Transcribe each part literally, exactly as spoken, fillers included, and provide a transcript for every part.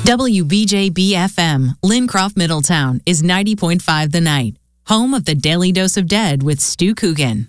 W B J B F M, Lincroft, Middletown, is ninety point five The Night, home of the Daily Dose of Dead with Stu Coogan.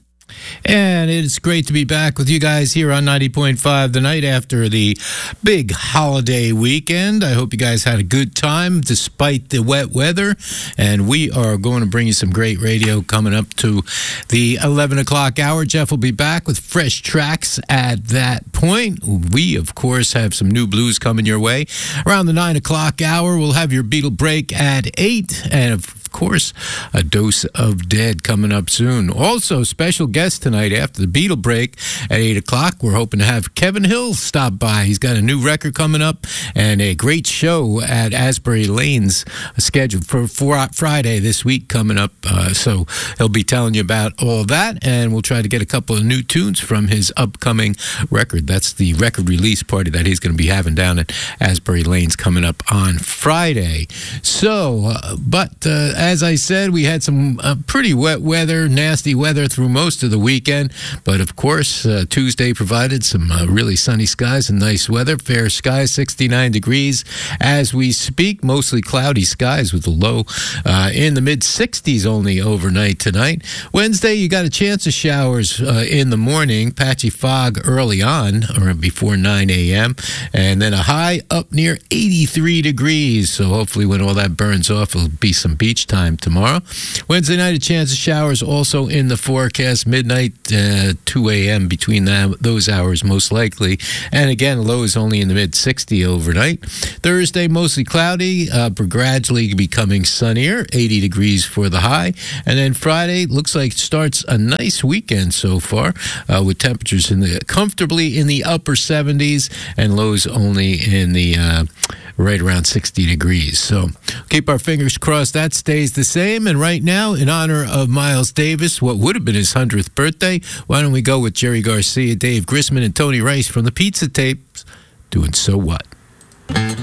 And it's great to be back with you guys here on ninety point five The Night after the big holiday weekend. I hope you guys had a good time despite the wet weather. And we are going to bring you some great radio coming up to the eleven o'clock hour. Jeff will be back with fresh tracks at that point. We, of course, have some new blues coming your way. Around the nine o'clock hour, we'll have your Beatle break at eight. And, of Of course, a dose of Dead coming up soon. Also, special guest tonight after the Beatle break at eight o'clock. We're hoping to have Kevin Hill stop by. He's got a new record coming up and a great show at Asbury Lanes scheduled for, for Friday this week coming up. Uh, so he'll be telling you about all that, and we'll try to get a couple of new tunes from his upcoming record. That's the record release party that he's going to be having down at Asbury Lanes coming up on Friday. So, uh, but... Uh, As I said, we had some uh, pretty wet weather, nasty weather through most of the weekend. But, of course, uh, Tuesday provided some uh, really sunny skies and nice weather. Fair skies, sixty-nine degrees as we speak. Mostly cloudy skies with a low uh, in the mid-sixties only overnight tonight. Wednesday, you got a chance of showers uh, in the morning. Patchy fog early on, or before nine a.m. And then a high up near eighty-three degrees. So, hopefully, when all that burns off, it'll be some beach time. Time tomorrow. Wednesday night, a chance of showers also in the forecast. Midnight, uh, two a.m. between that, those hours most likely. And again, low is only in the mid sixty overnight. Thursday, mostly cloudy, uh, but gradually becoming sunnier. eighty degrees for the high. And then Friday, looks like starts a nice weekend so far uh, with temperatures in the comfortably in the upper seventies and lows only in the uh, right around sixty degrees. So keep our fingers crossed that stays the same. And right now, in honor of Miles Davis, what would have been his hundredth birthday, why don't we go with Jerry Garcia, Dave Grisman, and Tony Rice from the Pizza Tapes, doing So What?